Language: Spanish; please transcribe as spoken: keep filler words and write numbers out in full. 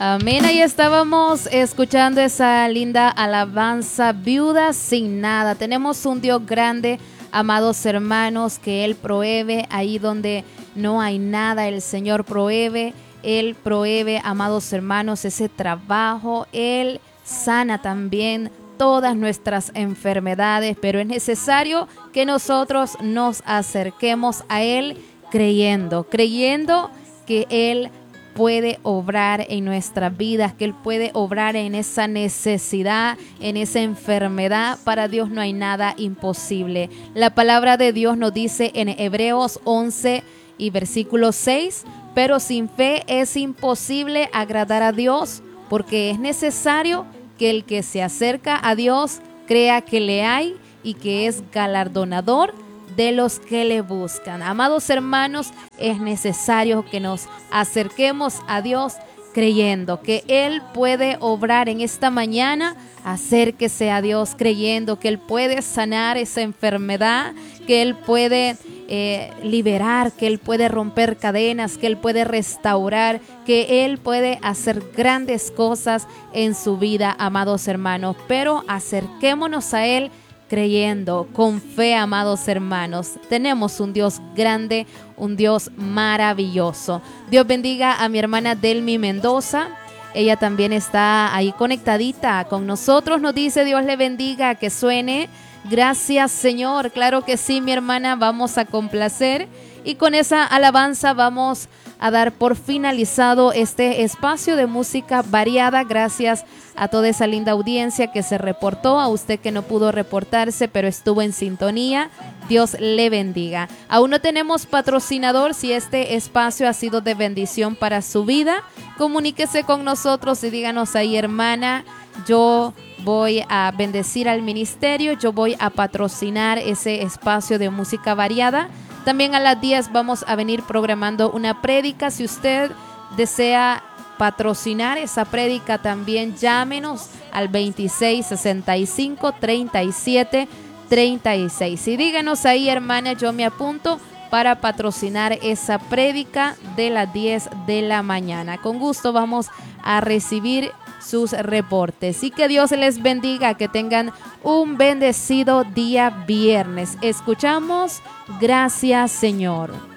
Amén, ahí estábamos escuchando esa linda alabanza, Viuda sin nada. Tenemos un Dios grande, amados hermanos, que Él provee ahí donde no hay nada. El Señor provee, Él provee, amados hermanos, ese trabajo. Él sana también todas nuestras enfermedades, pero es necesario que nosotros nos acerquemos a Él creyendo, creyendo que Él puede obrar en nuestras vidas, que Él puede obrar en esa necesidad, en esa enfermedad. Para Dios no hay nada imposible. La palabra de Dios nos dice en Hebreos once y versículo seis, pero sin fe es imposible agradar a Dios, porque es necesario que el que se acerca a Dios crea que le hay y que es galardonador de los que le buscan. Amados hermanos, es necesario que nos acerquemos a Dios creyendo que Él puede obrar en esta mañana. Acérquese a Dios creyendo que Él puede sanar esa enfermedad, que Él puede eh, liberar, que Él puede romper cadenas, que Él puede restaurar, que Él puede hacer grandes cosas en su vida, amados hermanos. Pero acerquémonos a Él creyendo, con fe, amados hermanos. Tenemos un Dios grande, un Dios maravilloso. Dios bendiga a mi hermana Delmi Mendoza. Ella también está ahí conectadita con nosotros. Nos dice: Dios le bendiga, que suene. Gracias, Señor. Claro que sí, mi hermana, vamos a complacer. Y con esa alabanza vamos a dar por finalizado este espacio de música variada. Gracias a toda esa linda audiencia que se reportó, a usted que no pudo reportarse pero estuvo en sintonía. Dios le bendiga. Aún no tenemos patrocinador. Si este espacio ha sido de bendición para su vida, comuníquese con nosotros y díganos ahí: hermana, yo voy a bendecir al ministerio, yo voy a patrocinar ese espacio de música variada. También a las diez vamos a venir programando una prédica. Si usted desea patrocinar esa prédica, también llámenos al veintiséis sesenta y cinco treinta y siete treinta y seis. Y díganos ahí: hermana, yo me apunto para patrocinar esa prédica de las diez de la mañana. Con gusto vamos a recibir sus reportes. Y que Dios les bendiga, que tengan un bendecido día viernes. Escuchamos Gracias, Señor.